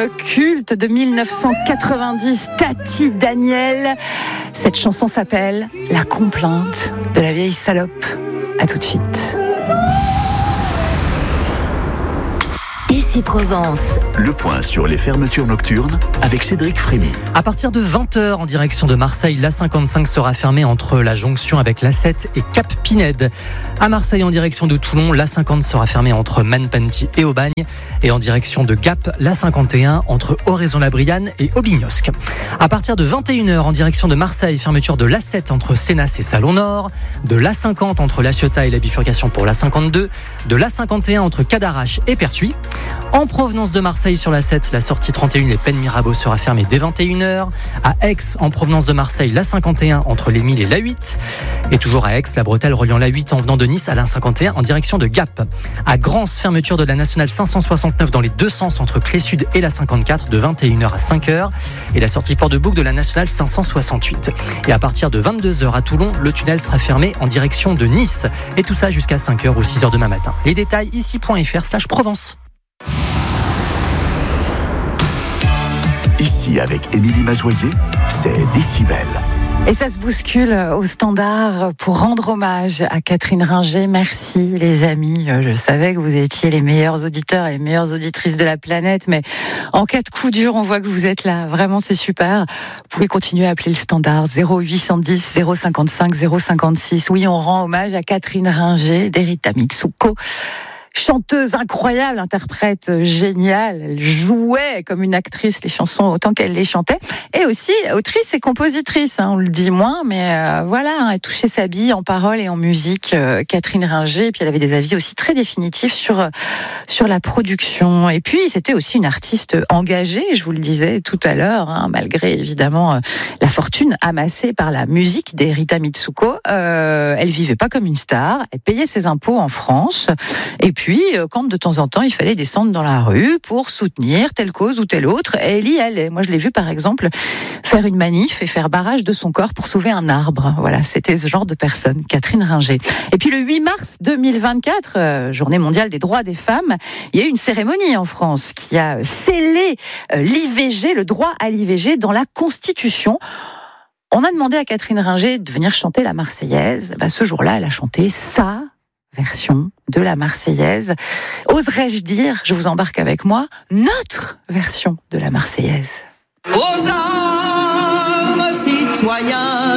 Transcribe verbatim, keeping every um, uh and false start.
culte de mille neuf cent quatre-vingt-dix, Tati Daniel. Cette chanson s'appelle La complainte de la vieille salope. À tout de suite. Ici Provence. Le point sur les fermetures nocturnes avec Cédric Frémy. À partir de vingt heures en direction de Marseille, l'A cinquante-cinq sera fermée entre la jonction avec l'A sept et Cap Pinède. À Marseille en direction de Toulon, l'A cinquante sera fermée entre Manpenty et Aubagne. Et en direction de Gap, l'A cinquante et un entre Oraison-la-Brianne et Aubignosc. À partir de vingt et une heures en direction de Marseille, fermeture de l'A sept entre Sénas et Salon-Nord, de l'A cinquante entre La Ciotat et la bifurcation pour l'A cinquante-deux, de l'A cinquante et un entre Cadarache et Pertuis. En provenance de Marseille sur l'A sept, la sortie trente et un Les Pennes Mirabeau sera fermée dès vingt et une heures. À Aix, en provenance de Marseille, l'A cinquante et un entre les Milles et l'A huit. Et toujours à Aix, la bretelle reliant l'A huit en venant de Nice à l'A cinquante et un en direction de Gap. À Grance, fermeture de la nationale cinq cent soixante-neuf dans les deux sens entre Clé-Sud et l'A cinquante-quatre de vingt et une heures à cinq heures. Et la sortie Port de Bouc de la nationale cinq cent soixante-huit. Et à partir de vingt-deux heures à Toulon, le tunnel sera fermé en direction de Nice. Et tout ça jusqu'à cinq heures ou six heures demain matin. Les détails ici.fr slash Provence. Ici, avec Émilie Mazoyer, c'est Décibel. Et ça se bouscule au standard pour rendre hommage à Catherine Ringer. Merci les amis, je savais que vous étiez les meilleurs auditeurs et les meilleures auditrices de la planète, mais en cas de coup dur, on voit que vous êtes là, vraiment c'est super. Vous pouvez continuer à appeler le standard zéro huit cent dix zéro cinquante-cinq zéro cinquante-six. Oui, on rend hommage à Catherine Ringer d'Erita Mitsuko. Chanteuse incroyable, interprète géniale, elle jouait comme une actrice les chansons autant qu'elle les chantait, et aussi autrice et compositrice, hein, on le dit moins, mais euh, voilà, hein, elle touchait sa bille en paroles et en musique, euh, Catherine Ringer, et puis elle avait des avis aussi très définitifs sur, euh, sur la production, et puis c'était aussi une artiste engagée, je vous le disais tout à l'heure, hein, malgré évidemment euh, la fortune amassée par la musique d'Erita Mitsuko, euh, elle vivait pas comme une star, elle payait ses impôts en France, et puis Puis, quand de temps en temps, il fallait descendre dans la rue pour soutenir telle cause ou telle autre, elle y allait. Moi, je l'ai vu, par exemple, faire une manif et faire barrage de son corps pour sauver un arbre. Voilà, c'était ce genre de personne, Catherine Ringer. Et puis, le huit mars deux mille vingt-quatre, euh, journée mondiale des droits des femmes, il y a eu une cérémonie en France qui a scellé euh, l'I V G, le droit à l'I V G dans la Constitution. On a demandé à Catherine Ringer de venir chanter la Marseillaise. Bah, ce jour-là, elle a chanté ça. Version de la Marseillaise. Oserais-je dire, je vous embarque avec moi, notre version de la Marseillaise. Aux armes, citoyens.